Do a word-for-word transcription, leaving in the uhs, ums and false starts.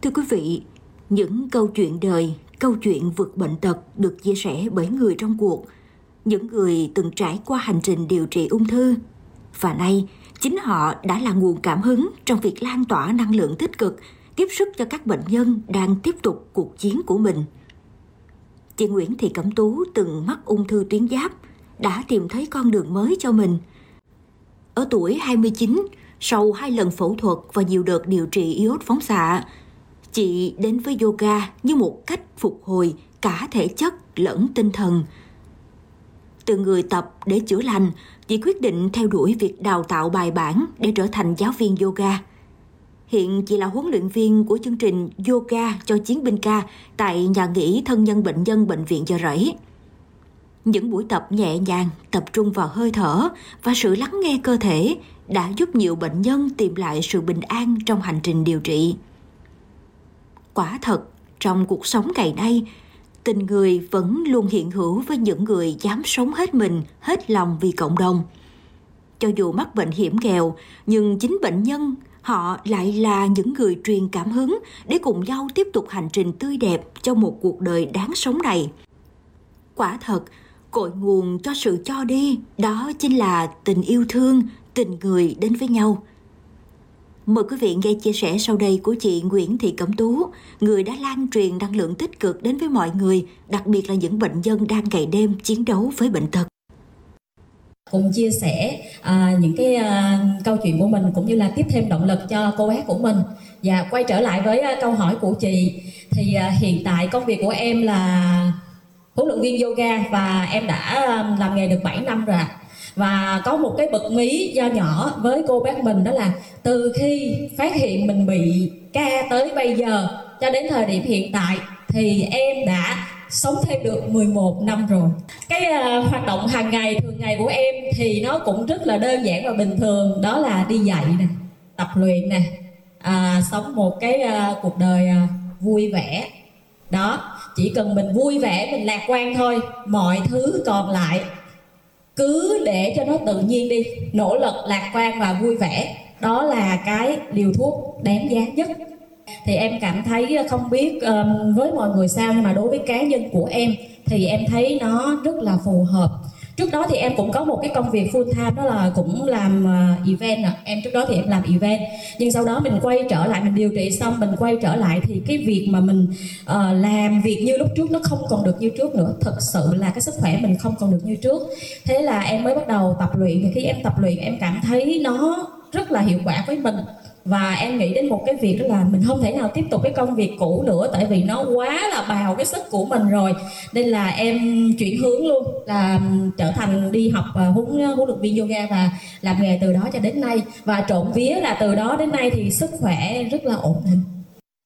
Thưa quý vị, những câu chuyện đời, câu chuyện vượt bệnh tật được chia sẻ bởi người trong cuộc, những người từng trải qua hành trình điều trị ung thư. Và nay, chính họ đã là nguồn cảm hứng trong việc lan tỏa năng lượng tích cực, tiếp sức cho các bệnh nhân đang tiếp tục cuộc chiến của mình. Chị Nguyễn Thị Cẩm Tú từng mắc ung thư tuyến giáp, đã tìm thấy con đường mới cho mình. Ở tuổi hai mươi chín, sau hai lần phẫu thuật và nhiều đợt điều trị iốt phóng xạ, chị đến với yoga như một cách phục hồi cả thể chất lẫn tinh thần. Từ người tập để chữa lành, chị quyết định theo đuổi việc đào tạo bài bản để trở thành giáo viên yoga. Hiện chị là huấn luyện viên của chương trình yoga cho chiến binh ca tại nhà nghỉ thân nhân bệnh nhân Bệnh viện Chợ Rẫy. Những buổi tập nhẹ nhàng, tập trung vào hơi thở và sự lắng nghe cơ thể đã giúp nhiều bệnh nhân tìm lại sự bình an trong hành trình điều trị. Quả thật, trong cuộc sống ngày nay, tình người vẫn luôn hiện hữu với những người dám sống hết mình, hết lòng vì cộng đồng. Cho dù mắc bệnh hiểm nghèo, nhưng chính bệnh nhân, họ lại là những người truyền cảm hứng để cùng nhau tiếp tục hành trình tươi đẹp cho một cuộc đời đáng sống này. Quả thật, cội nguồn cho sự cho đi, đó chính là tình yêu thương, tình người đến với nhau. Mời quý vị nghe chia sẻ sau đây của chị Nguyễn Thị Cẩm Tú, người đã lan truyền năng lượng tích cực đến với mọi người, đặc biệt là những bệnh nhân đang ngày đêm chiến đấu với bệnh tật. Cùng chia sẻ à, những cái à, câu chuyện của mình cũng như là tiếp thêm động lực cho cô bác của mình. Và quay trở lại với à, câu hỏi của chị, thì à, hiện tại công việc của em là huấn luyện viên yoga và em đã làm nghề được bảy năm rồi. Và có một cái bật mí do nhỏ với cô bác mình, đó là từ khi phát hiện mình bị ca tới bây giờ cho đến thời điểm hiện tại thì em đã sống thêm được mười một năm rồi. Cái uh, hoạt động hàng ngày, thường ngày của em thì nó cũng rất là đơn giản và bình thường, đó là đi dạy nè, tập luyện nè, à, sống một cái uh, cuộc đời uh, vui vẻ. Đó, chỉ cần mình vui vẻ, mình lạc quan thôi, mọi thứ còn lại cứ để cho nó tự nhiên đi. Nỗ lực, lạc quan và vui vẻ, đó là cái liều thuốc đáng giá nhất. Thì em cảm thấy không biết um, với mọi người sao, nhưng mà đối với cá nhân của em thì em thấy nó rất là phù hợp. Trước đó thì em cũng có một cái công việc full time, đó là cũng làm uh, event. À. Em trước đó thì em làm event, nhưng sau đó mình quay trở lại, mình điều trị xong mình quay trở lại thì cái việc mà mình uh, làm việc như lúc trước nó không còn được như trước nữa. Thực sự là cái sức khỏe mình không còn được như trước. Thế là em mới bắt đầu tập luyện. Thì khi em tập luyện em cảm thấy nó rất là hiệu quả với mình. Và em nghĩ đến một cái việc đó là mình không thể nào tiếp tục cái công việc cũ nữa, tại vì nó quá là bào cái sức của mình rồi. Nên là em chuyển hướng luôn, là trở thành đi học huấn huấn luyện viên yoga và làm nghề từ đó cho đến nay. Và trộm vía là từ đó đến nay thì sức khỏe rất là ổn định.